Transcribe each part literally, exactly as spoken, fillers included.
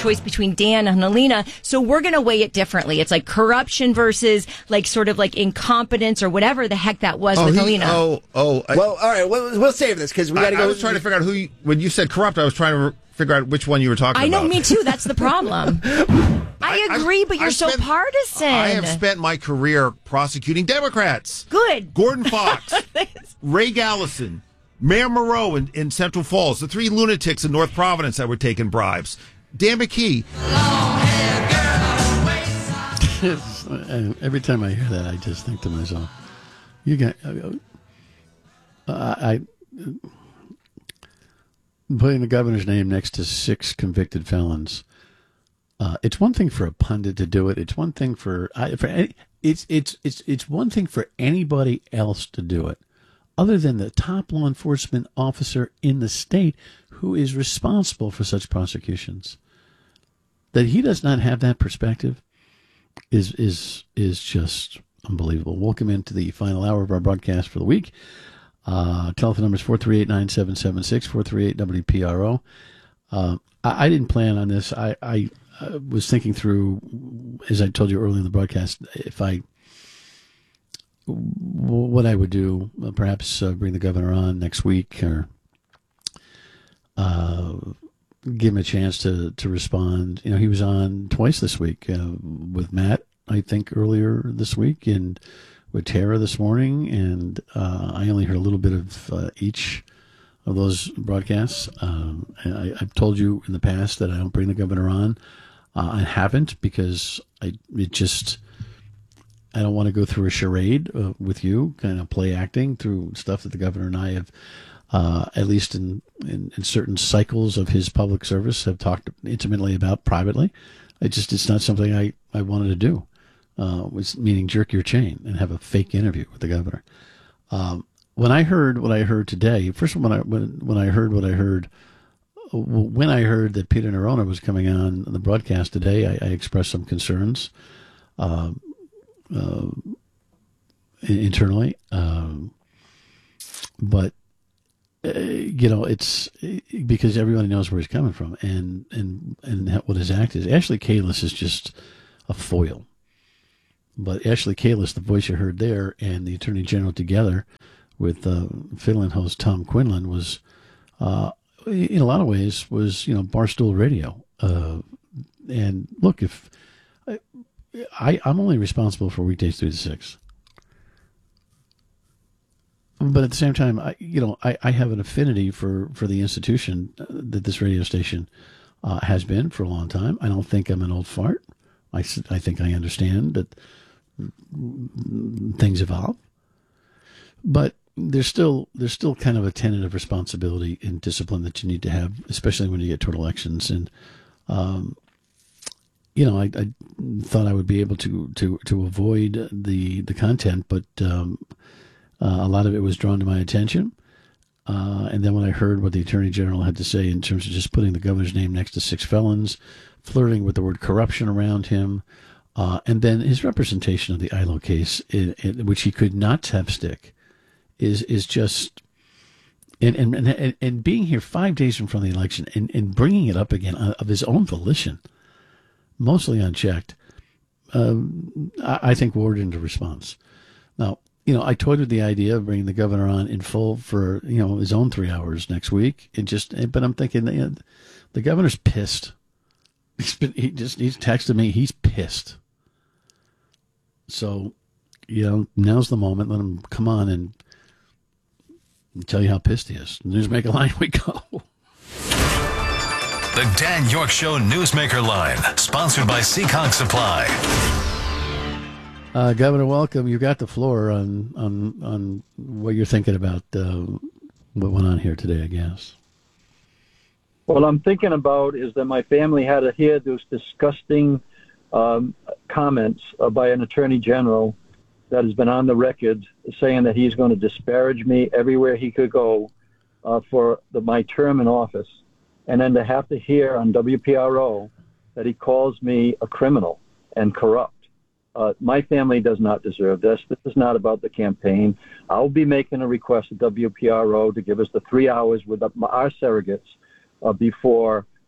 choice between Dan and Helena. So we're going to weigh it differently. It's like corruption versus like sort of like incompetence or whatever the heck that was oh, with he, Helena. Oh, oh. I, well, all right. We'll, we'll save this because we got to go. I was trying to figure out who, you, when you said corrupt, I was trying to figure out which one you were talking I about. know, me too. That's the problem. I agree, I, but you're I've so spent, partisan. I have spent my career prosecuting Democrats. Good. Gordon Fox, Ray Gallison, Mayor Moreau in, in Central Falls, the three lunatics in North Providence that were taking bribes. Dan McKee. Every time I hear that, I just think to myself, you got, uh, I, putting the governor's name next to six convicted felons. Uh, it's one thing for a pundit to do it. It's one thing for, I, for any, it's it's it's it's one thing for anybody else to do it, other than the top law enforcement officer in the state who is responsible for such prosecutions. That he does not have that perspective is is is just unbelievable. Welcome into the final hour of our broadcast for the week. Uh, telephone number is four three eight, nine seven seven six, four three eight W P R O. Uh, I, I didn't plan on this. I, I uh, was thinking through, as I told you earlier in the broadcast, if I, what I would do, uh, perhaps uh, bring the governor on next week or uh, give him a chance to, to respond. You know, he was on twice this week uh, with Matt, I think, earlier this week, and with Tara this morning, and uh, I only heard a little bit of uh, each of those broadcasts. Um, and I, I've told you in the past that I don't bring the governor on. Uh, I haven't because I it just I don't want to go through a charade uh, with you, kind of play acting through stuff that the governor and I have, uh, at least in, in, in certain cycles of his public service, have talked intimately about privately. It just it's not something I, I wanted to do. Uh, was meaning jerk your chain and have a fake interview with the governor. Um, when I heard what I heard today, first when I when when I heard what I heard, when I heard that Peter Nerona was coming on the broadcast today, I, I expressed some concerns uh, uh, internally, um, but uh, you know it's because everybody knows where he's coming from and and and what his act is. Ashley Kalis is just a foil. But Ashley Kalis, the voice you heard there, and the Attorney General together with uh, fiddling host Tom Quinlan was, uh, in a lot of ways, was, you know, Barstool Radio. Uh, and look, if I, I'm only responsible for weekdays three to six. But at the same time, I, you know, I, I have an affinity for, for the institution that this radio station uh, has been for a long time. I don't think I'm an old fart. I, I think I understand that things evolve, but there's still there's still kind of a tenet of responsibility and discipline that you need to have, especially when you get toward elections. And um, you know, I, I thought I would be able to to to avoid the the content, but um, uh, a lot of it was drawn to my attention. Uh, and then when I heard what the Attorney General had to say in terms of just putting the governor's name next to six felons, flirting with the word corruption around him, uh, and then his representation of the I L O case, in, in, which he could not have stick, is is just, and and, and and being here five days in front of the election and, and bringing it up again of his own volition, mostly unchecked, um, I, I think warranted into response. Now, you know, I toyed with the idea of bringing the governor on in full for, you know, his own three hours next week, and just, but I'm thinking, you know, the governor's pissed. He's been, he just, he's texted me. He's pissed. So, you know, now's the moment. Let him come on and tell you how pissed he is. Newsmaker line, we go. The Dan York Show Newsmaker line, sponsored by Seekonk Supply. Uh, Governor, welcome. You got the floor on on on what you're thinking about uh, what went on here today, I guess. What I'm thinking about is that my family had to hear those disgusting um, comments uh, by an attorney general that has been on the record saying that he's going to disparage me everywhere he could go uh, for the, my term in office. And then to have to hear on W P R O that he calls me a criminal and corrupt. Uh, my family does not deserve this. This is not about the campaign. I'll be making a request to W P R O to give us the three hours with our surrogates uh, before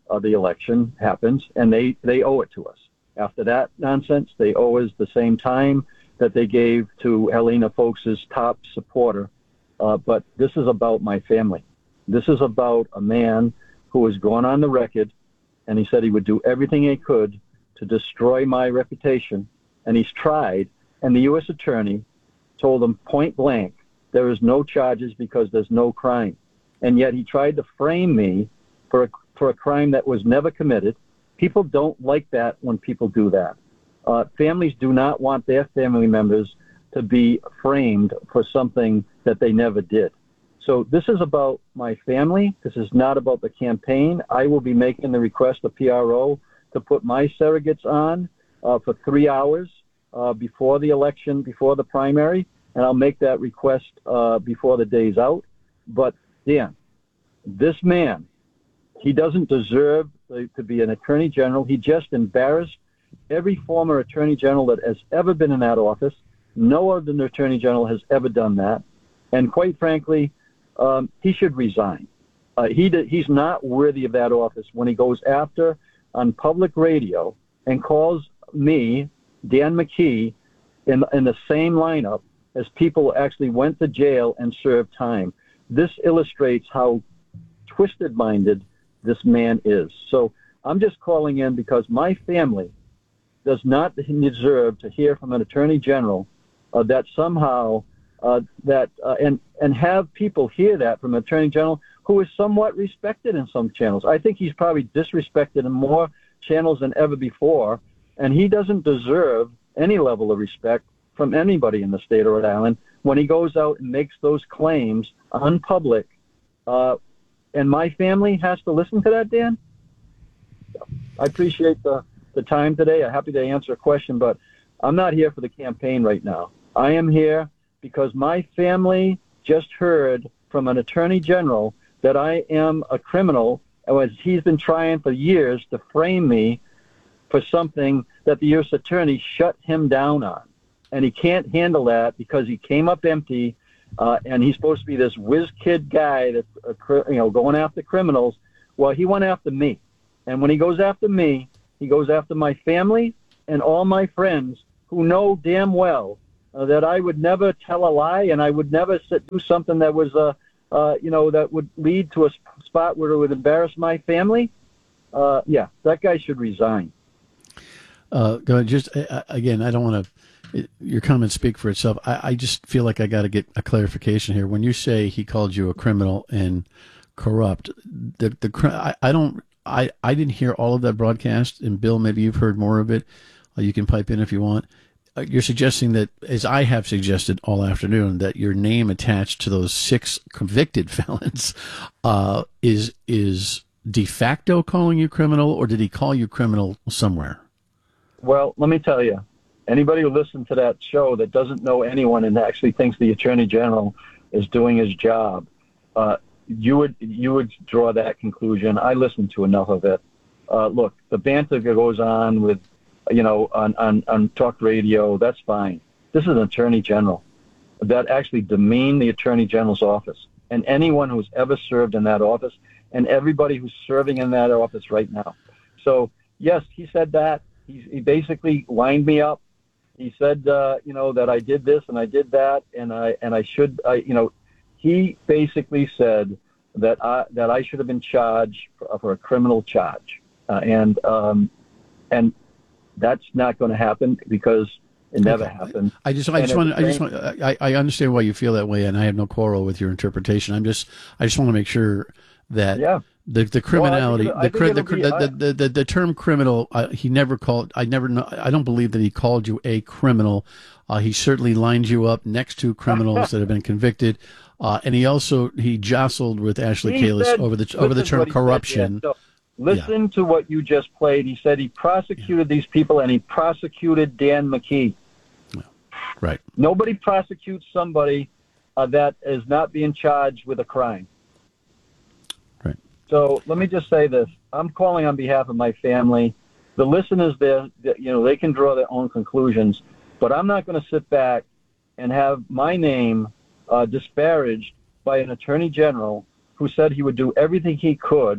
uh, the election happens, and they, they owe it to us. After that nonsense, they owe us the same time that they gave to Helena Folks' top supporter. Uh, but this is about my family. This is about a man who has gone on the record, and he said he would do everything he could to destroy my reputation, and he's tried, and the U S attorney told him point blank, there is no charges because there's no crime. And yet he tried to frame me for a, for a crime that was never committed. People don't like that when people do that. Uh, families do not want their family members to be framed for something that they never did. So this is about my family. This is not about the campaign. I will be making the request of P R O to put my surrogates on uh, for three hours uh, before the election, before the primary, and I'll make that request uh, before the day's out. But, Dan, this man, he doesn't deserve to be an attorney general. He just embarrassed every former attorney general that has ever been in that office. No other attorney general has ever done that. And quite frankly, um, he should resign. Uh, he he's not worthy of that office when he goes after on public radio and calls me, Dan McKee, in, in the same lineup as people who actually went to jail and served time. This illustrates how twisted-minded this man is. So I'm just calling in because my family does not deserve to hear from an attorney general uh, that somehow uh, that uh, and and have people hear that from an attorney general who is somewhat respected in some channels. I think he's probably disrespected in more channels than ever before, and he doesn't deserve any level of respect from anybody in the state of Rhode Island when he goes out and makes those claims on public. Uh, and my family has to listen to that, Dan? I appreciate the, the time today. I'm happy to answer a question, but I'm not here for the campaign right now. I am here because my family just heard from an attorney general that I am a criminal, as he's been trying for years to frame me for something that the U S attorney shut him down on. And he can't handle that because he came up empty, uh, and he's supposed to be this whiz kid guy that's uh, you know going after criminals. Well, he went after me. And when he goes after me, he goes after my family and all my friends who know damn well uh, that I would never tell a lie and I would never sit, do something that was, uh, uh, you know, that would lead to a spot where it would embarrass my family. Uh, yeah, that guy should resign. Uh, just uh, again, I don't want to. Your comments speak for itself. I, I just feel like I got to get a clarification here. When you say he called you a criminal and corrupt, the the I, I don't. I, I didn't hear all of that broadcast, and Bill, maybe you've heard more of it. Uh, you can pipe in if you want. Uh, you're suggesting that, as I have suggested all afternoon, that your name attached to those six convicted felons uh, is is de facto calling you criminal, or did he call you criminal somewhere? Well, let me tell you, anybody who listened to that show that doesn't know anyone and actually thinks the Attorney General is doing his job, uh, you would you would draw that conclusion. I listened to enough of it. Uh, look, the banter that goes on with, you know, on, on, on talk radio, that's fine. This is an Attorney General that actually demeaned the Attorney General's office and anyone who's ever served in that office and everybody who's serving in that office right now. So, yes, he said that. He, he basically lined me up. He said, uh, you know, that I did this and I did that, and I and I should, I, you know, he basically said that I that I should have been charged for, for a criminal charge, uh, and um, and that's not going to happen because it never okay. happened. I just, I just want, I just want, I, I understand why you feel that way, and I have no quarrel with your interpretation. I'm just, I just want to make sure that. Yeah. The the criminality, well, the, the, be, the, I, the, the the term criminal, uh, he never called. I never know. I don't believe that he called you a criminal. Uh, he certainly lined you up next to criminals that have been convicted, uh, and he also he jostled with Ashley Kalis over the over the term corruption. Said, yeah. So listen yeah. to what you just played. He said he prosecuted yeah. these people, and he prosecuted Dan McKee. Yeah. Right. Nobody prosecutes somebody uh, that is not being charged with a crime. So let me just say this. I'm calling on behalf of my family. The listeners there, you know, they can draw their own conclusions, but I'm not going to sit back and have my name uh, disparaged by an attorney general who said he would do everything he could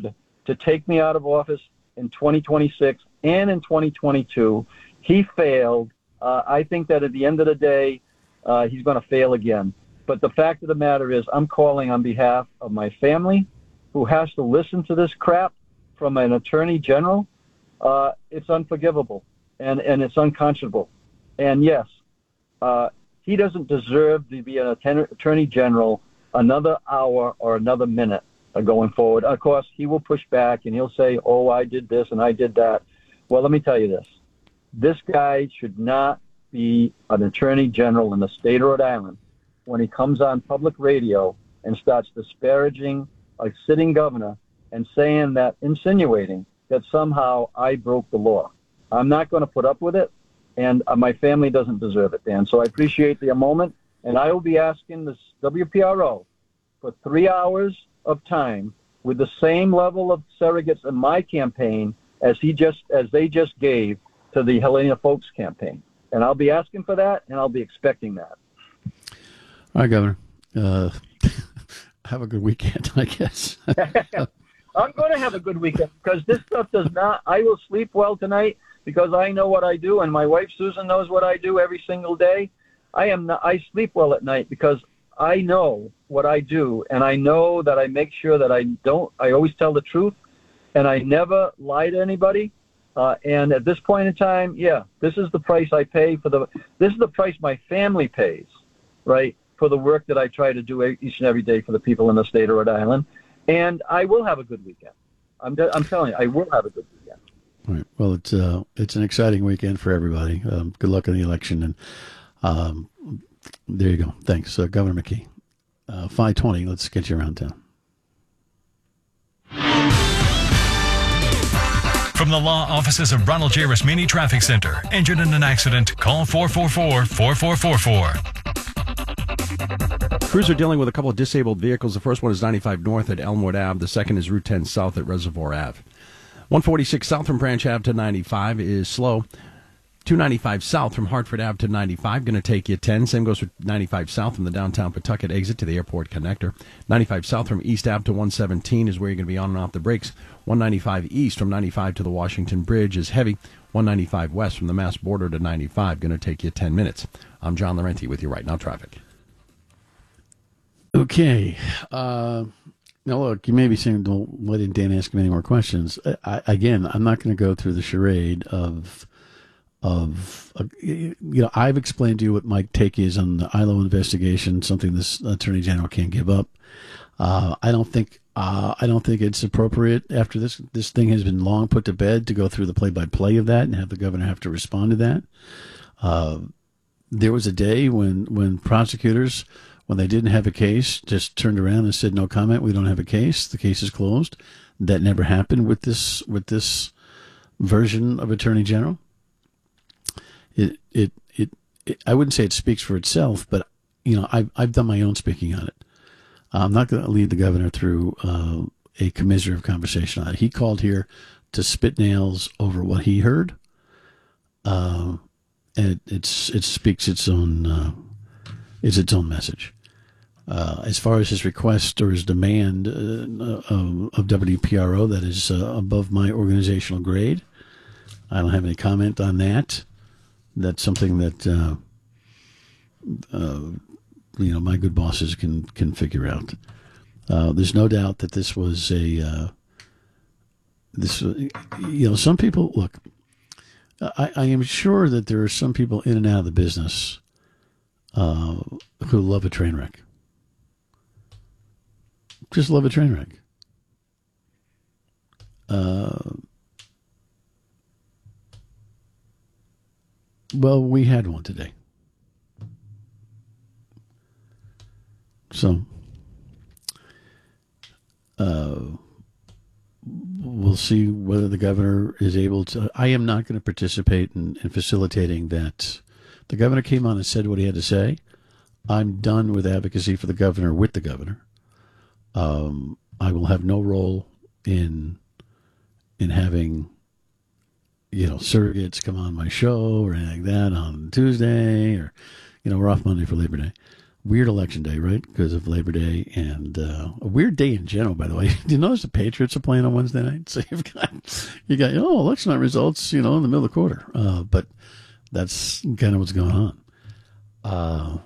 to take me out of office in twenty twenty-six and in twenty twenty-two. He failed. Uh, I think that at the end of the day, uh, he's going to fail again. But the fact of the matter is, I'm calling on behalf of my family, who has to listen to this crap from an attorney general. Uh, it's unforgivable, and, and it's unconscionable. And yes, uh, he doesn't deserve to be an attorney general another hour or another minute going forward. Of course, he will push back, and he'll say, oh, I did this and I did that. Well, let me tell you this. This guy should not be an attorney general in the state of Rhode Island when he comes on public radio and starts disparaging a sitting governor and saying that, insinuating that somehow I broke the law. I'm not going to put up with it, and uh, my family doesn't deserve it, Dan. So I appreciate the moment, and I will be asking this W P R O for three hours of time with the same level of surrogates in my campaign as he just as they just gave to the Helena Folks campaign. And I'll be asking for that, and I'll be expecting that. All right, Governor. Uh, have a good weekend, I guess. I'm going to have a good weekend because this stuff does not. I will sleep well tonight because I know what I do, and my wife Susan knows what I do every single day. I am not, I sleep well at night because I know what I do, and I know that I make sure that I don't. I always tell the truth, and I never lie to anybody. Uh, and at this point in time, yeah, this is the price I pay for the. This is the price my family pays, right, for the work that I try to do each and every day for the people in the state of Rhode Island. And I will have a good weekend. I'm, I'm telling you, I will have a good weekend. All right. Well, it's uh, it's an exciting weekend for everybody. Um, good luck in the election, and um, there you go. Thanks, uh, Governor McKee. Uh, five twenty. Let's get you around town. From the law offices of Ronald J. Rasmini Traffic Center. Injured in an accident? Call four four four, four four four four. Crews are dealing with a couple of disabled vehicles. The first one is ninety-five North at Elmwood Avenue. The second is Route ten South at Reservoir Avenue. one forty-six South from Branch Avenue to ninety-five is slow. two ninety-five South from Hartford Avenue to ninety-five, going to take you ten. Same goes for ninety-five South from the downtown Pawtucket exit to the airport connector. ninety-five South from East Avenue to one seventeen is where you're going to be on and off the brakes. one ninety-five East from ninety-five to the Washington Bridge is heavy. one ninety-five West from the Mass border to ninety-five, going to take you ten minutes. I'm John Laurenti with you right now, traffic. Okay. Uh, now, look, you may be saying, don't, why didn't Dan ask him any more questions? I, again, I'm not going to go through the charade of, of uh, you know, I've explained to you what my take is on the I L O investigation, something this Attorney General can't give up. Uh, I don't think uh, I don't think it's appropriate after this this thing has been long put to bed to go through the play-by-play of that and have the governor have to respond to that. Uh, there was a day when when prosecutors, when they didn't have a case, just turned around and said, no comment, we don't have a case, the case is closed. That never happened with this with this version of Attorney General. It it it, it I wouldn't say it speaks for itself, but you know, I've I've done my own speaking on it. I'm not going to lead the governor through uh, a commiserative conversation on it. He called here to spit nails over what he heard, uh, and it, it's it speaks its own uh, it's its own message. Uh, as far as his request or his demand uh, of, of W P R O, that is uh, above my organizational grade. I don't have any comment on that. That's something that uh, uh, you know my good bosses can can figure out. Uh, there's no doubt that this was a uh, this you know some people look. I, I am sure that there are some people in and out of the business uh, who love a train wreck. Just love a train wreck. Uh, well, we had one today. So, uh, we'll see whether the governor is able to. I am not going to participate in, in facilitating that. The governor came on and said what he had to say. I'm done with advocacy for the governor with the governor. Um, I will have no role in in having, you know, surrogates come on my show or anything like that on Tuesday, or, you know, we're off Monday for Labor Day. weird election day, right? Because of Labor Day and uh, a weird day in general, by the way. Do you notice the Patriots are playing on Wednesday night? So you've got, you got, oh, election night results, you know, in the middle of the quarter. Uh, but that's kind of what's going on. Uh,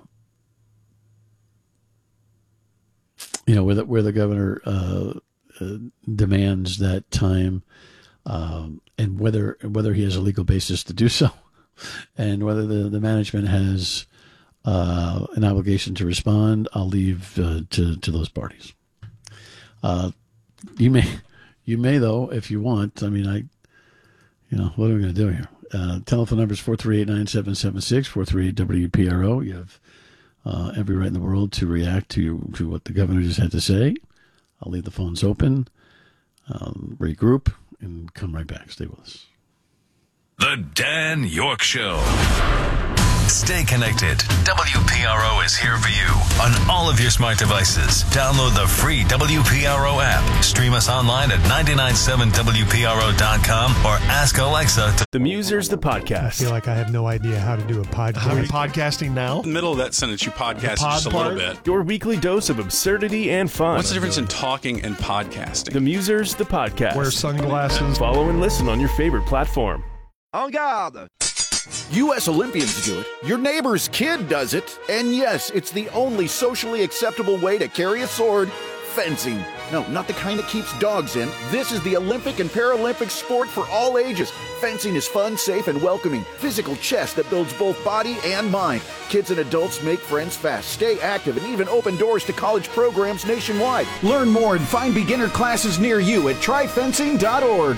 you know, where the, where the governor uh, uh, demands that time um, and whether whether he has a legal basis to do so and whether the, the management has Uh, an obligation to respond, I'll leave uh, to to those parties. Uh, you may, you may though, if you want. I mean, I, you know, what are we going to do here? Uh, telephone number is four three eight nine seven seven six four three eight W P R O. You have uh, every right in the world to react to to what the governor just had to say. I'll leave the phones open. Um, regroup and come right back. Stay with us. The Dan York Show. Stay connected. W P R O is here for you on all of your smart devices. Download the free W P R O app. Stream us online at nine nine seven W P R O dot com or ask Alexa to... The Musers, the podcast. I feel like I have no idea how to do a podcast. Are you podcasting now? In the middle of that sentence, you podcast just a little bit. Your weekly dose of absurdity and fun. What's the difference in talking and podcasting? The Musers, the podcast. Wear sunglasses. Follow and listen on your favorite platform. En garde! U S Olympians do it, your neighbor's kid does it, and yes, it's the only socially acceptable way to carry a sword, fencing. No, not the kind that keeps dogs in. This is the Olympic and Paralympic sport for all ages. Fencing is fun, safe, and welcoming. Physical chess that builds both body and mind. Kids and adults make friends fast, stay active, and even open doors to college programs nationwide. Learn more and find beginner classes near you at try fencing dot org.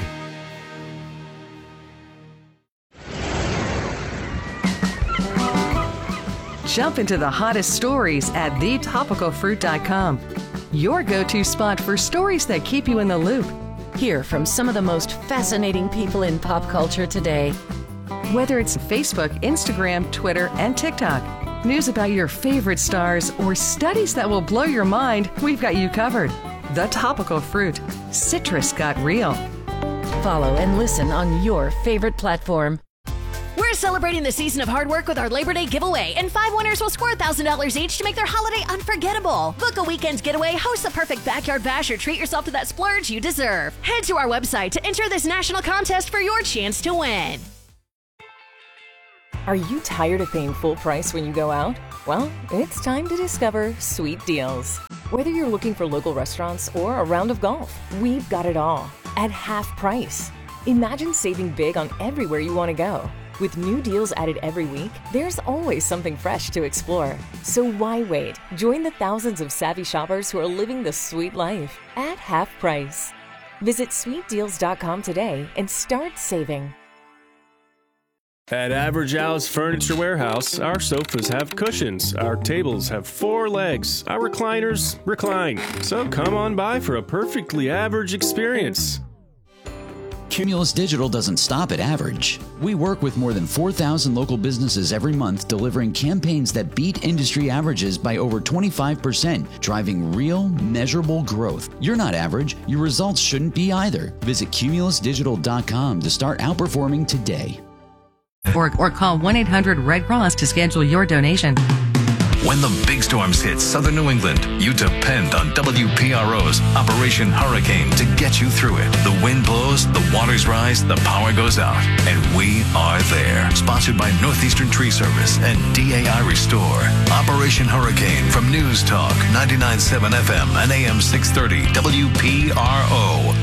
Jump into the hottest stories at the topical fruit dot com. Your go-to spot for stories that keep you in the loop. Hear from some of the most fascinating people in pop culture today. Whether it's Facebook, Instagram, Twitter, and TikTok, news about your favorite stars, or studies that will blow your mind, we've got you covered. The Topical Fruit. Citrus got real. Follow and listen on your favorite platform. We're celebrating the season of hard work with our Labor Day giveaway, and five winners will score one thousand dollars each to make their holiday unforgettable. Book a weekend getaway, host the perfect backyard bash, or treat yourself to that splurge you deserve. Head to our website to enter this national contest for your chance to win. Are you tired of paying full price when you go out? Well, it's time to discover Sweet Deals. Whether you're looking for local restaurants or a round of golf, we've got it all at half price. Imagine saving big on everywhere you want to go. With new deals added every week, there's always something fresh to explore. So why wait? Join the thousands of savvy shoppers who are living the sweet life at half price. Visit sweet deals dot com today and start saving. At Average Al's Furniture Warehouse, our sofas have cushions, our tables have four legs, our recliners recline. So come on by for a perfectly average experience. Cumulus Digital doesn't stop at average. We work with more than four thousand local businesses every month, delivering campaigns that beat industry averages by over twenty-five percent, driving real, measurable growth. You're not average. Your results shouldn't be either. Visit cumulus digital dot com to start outperforming today. Or, or call one eight hundred red cross to schedule your donation. When the big storms hit southern New England, you depend on W P R O's Operation Hurricane to get you through it. The wind blows, the waters rise, the power goes out, and we are there. Sponsored by Northeastern Tree Service and D A I Restore. Operation Hurricane from News Talk ninety-nine point seven F M and A M six thirty W P R O.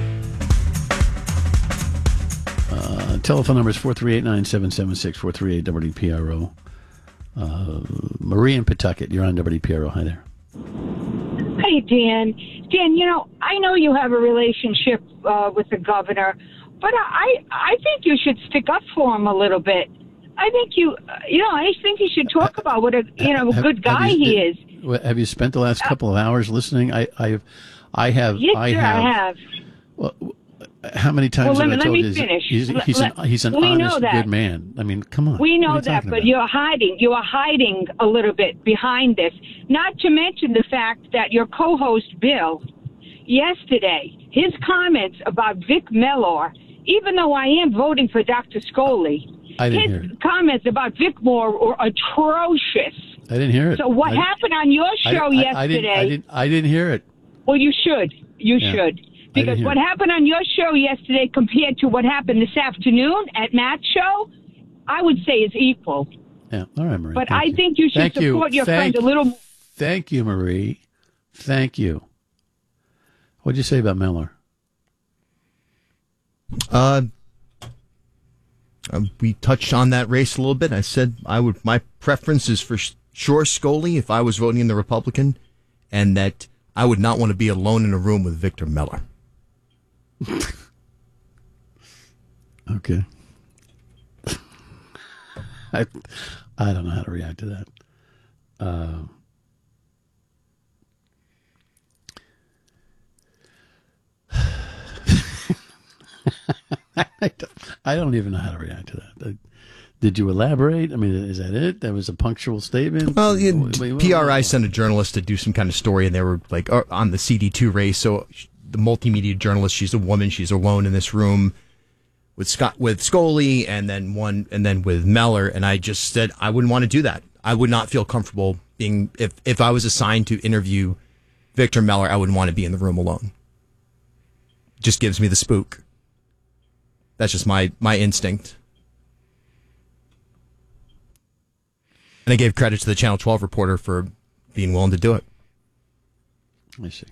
Uh, telephone number is four three eight nine seven seven six four three eight W P R O. Uh, Marie in Pawtucket, you're on W P R O. Hi there. Hey, Dan. Dan, you know, I know you have a relationship uh, with the governor, but I I think you should stick up for him a little bit. I think you, you know, I think you should talk about what a, you know, have, good guy you, he is. Have you spent the last couple of hours listening? I, I, I have. Yes, I sir, have. I have. Well, how many times well, have let, I told let you me finish. he's, he's, he's let, an, he's an we honest, know that. good man? I mean, come on. We know What are you that, talking but about? you're hiding. You are hiding a little bit behind this. Not to mention the fact that your co-host, Bill, yesterday, his comments about Vic Mellor, even though I am voting for Doctor Scully, I didn't his hear it. comments about Vic Moore were atrocious. I didn't hear it. So what I, happened on your I, show I, yesterday? I didn't, I didn't. I didn't hear it. Well, you should. You Yeah. should. Because what it. happened on your show yesterday compared to what happened this afternoon at Matt's show, I would say is equal. Yeah. All right, Marie. But Thank I you. think you should Thank support you. your Thank, friend a little more. Thank you, Marie. Thank you. What'd you say about Miller? Uh, we touched on that race a little bit. I said I would. My preference is for sure Scully if I was voting in the Republican, and that I would not want to be alone in a room with Victor Miller. Okay. I I don't know how to react to that. Uh, I, don't, I don't even know how to react to that. Uh, Did you elaborate? I mean, is that it? That was a punctual statement? Well, yeah, Wait, wait, P R I wait. sent a journalist to do some kind of story, and they were like uh, on the C D two race. So the multimedia journalist, she's a woman, she's alone in this room with Scott, with Scully, and then one, and then with Meller. And I just said I wouldn't want to do that. I would not feel comfortable being if if I was assigned to interview Victor Meller. I wouldn't want to be in the room alone. Just gives me the spook. That's just my my instinct. And I gave credit to the Channel twelve reporter for being willing to do it. I see.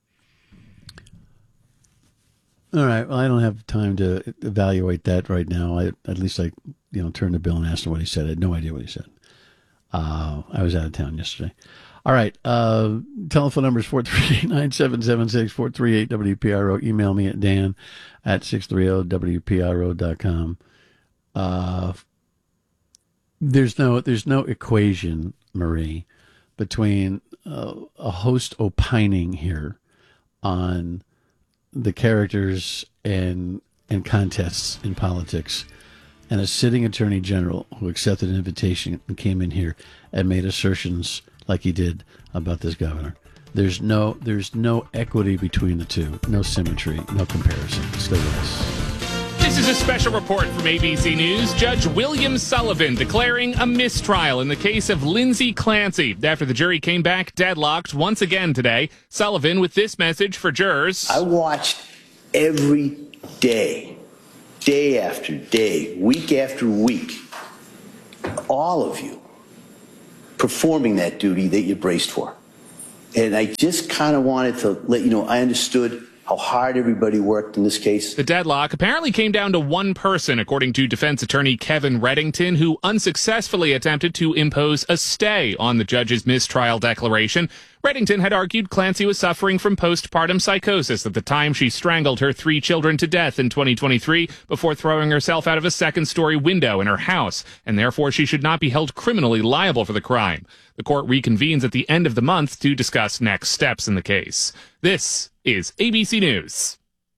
All right. Well, I don't have time to evaluate that right now. I, at least I, you know, turned to Bill and asked him what he said. I had no idea what he said. Uh, I was out of town yesterday. All right. Uh, telephone number is four three eight, nine seven seven six, four three eight W P R O. Email me at dan at six thirty W P R O dot com. Uh, there's no, there's no equation, Marie, between uh, a host opining here on the characters and and contests in politics, and a sitting attorney general who accepted an invitation and came in here and made assertions like he did about this governor. There's no there's no equity between the two, no symmetry, no comparison. Stay with us. This is a special report from A B C News. Judge William Sullivan declaring a mistrial in the case of Lindsay Clancy after the jury came back deadlocked once again today. Sullivan with this message for jurors. I watched every day, day after day, week after week, all of you performing that duty that you braced for. And I just kind of wanted to let you know I understood how hard everybody worked in this case. The deadlock apparently came down to one person, according to defense attorney Kevin Reddington, who unsuccessfully attempted to impose a stay on the judge's mistrial declaration. Reddington had argued Clancy was suffering from postpartum psychosis at the time she strangled her three children to death in twenty twenty-three before throwing herself out of a second-story window in her house, and therefore she should not be held criminally liable for the crime. The court reconvenes at the end of the month to discuss next steps in the case. This is A B C News.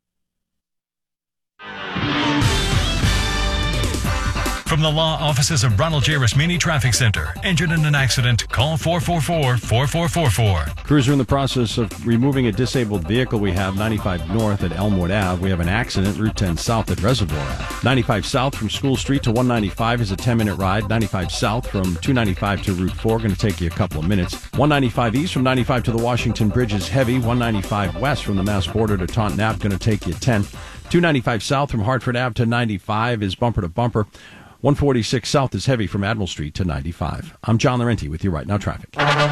From the law offices of Ronald J. Rasmini Traffic Center. Injured in an accident? Call four four four, four four four four. Crews are in the process of removing a disabled vehicle. We have ninety-five north at Elmwood Ave. We have an accident, Route ten south at Reservoir Ave. ninety-five south from School Street to one ninety-five is a ten-minute ride. ninety-five south from two ninety-five to Route four, going to take you a couple of minutes. one ninety-five east from ninety-five to the Washington Bridge is heavy. one ninety-five west from the Mass border to Taunton Ave, going to take you ten. two ninety-five south from Hartford Ave to ninety-five is bumper to bumper. one forty-six south is heavy from Admiral Street to ninety-five. I'm John Laurenti with you right now, traffic.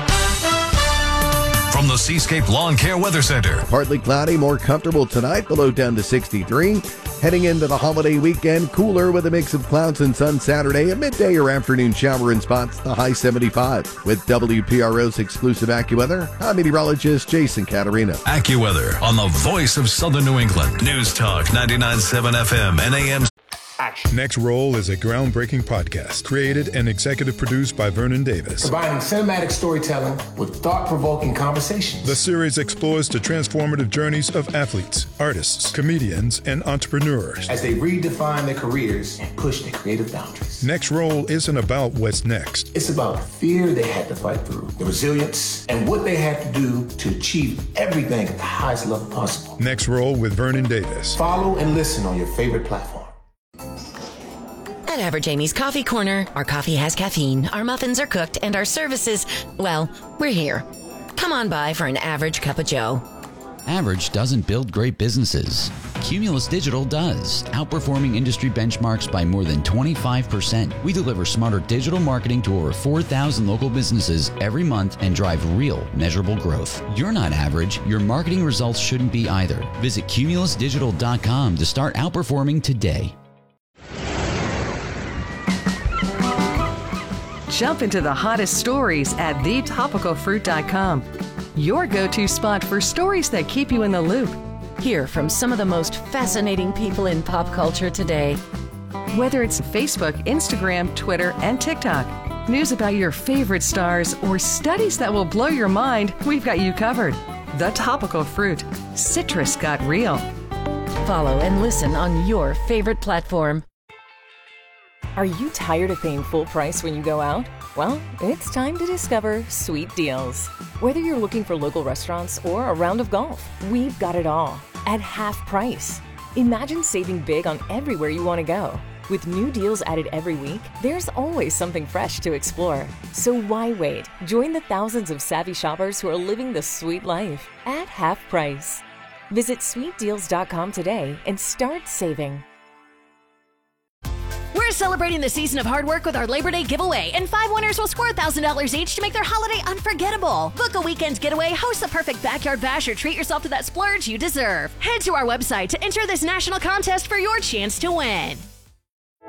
From the Seascape Lawn Care Weather Center. Partly cloudy, more comfortable tonight, the low down to sixty-three. Heading into the holiday weekend, cooler with a mix of clouds and sun Saturday. A midday or afternoon shower in spots, the high seventy-five. With W P R O's exclusive AccuWeather, I'm meteorologist Jason Caterina. AccuWeather on the voice of Southern New England. News Talk ninety-nine point seven F M and A M. Action. Next Roll is a groundbreaking podcast created and executive produced by Vernon Davis. Combining cinematic storytelling with thought-provoking conversations. The series explores the transformative journeys of athletes, artists, comedians, and entrepreneurs as they redefine their careers and push their creative boundaries. Next Roll isn't about what's next. It's about the fear they had to fight through, the resilience, and what they had to do to achieve everything at the highest level possible. Next Roll with Vernon Davis. Follow and listen on your favorite platform. At At Average Amy's Coffee Corner, our coffee has caffeine, our muffins are cooked, and our services, well, we're here. Come on by for an average cup of joe. Average doesn't build great businesses. Cumulus Digital does, outperforming industry benchmarks by more than twenty-five percent. We deliver smarter digital marketing to over four thousand local businesses every month and drive real, measurable growth. You're not average. Your marketing results shouldn't be either. Visit cumulus digital dot com to start outperforming today. Jump into the hottest stories at the topical fruit dot com. Your go-to spot for stories that keep you in the loop. Hear from some of the most fascinating people in pop culture today. Whether it's Facebook, Instagram, Twitter, and TikTok, news about your favorite stars, or studies that will blow your mind, we've got you covered. The Topical Fruit. Citrus got real. Follow and listen on your favorite platform. Are you tired of paying full price when you go out? Well, it's time to discover Sweet Deals. Whether you're looking for local restaurants or a round of golf, we've got it all at half price. Imagine saving big on everywhere you want to go. With new deals added every week, there's always something fresh to explore. So why wait? Join the thousands of savvy shoppers who are living the sweet life at half price. Visit sweet deals dot com today and start saving. We're celebrating the season of hard work with our Labor Day giveaway, and five winners will score one thousand dollars each to make their holiday unforgettable. Book a weekend getaway, host the perfect backyard bash, or treat yourself to that splurge you deserve. Head to our website to enter this national contest for your chance to win.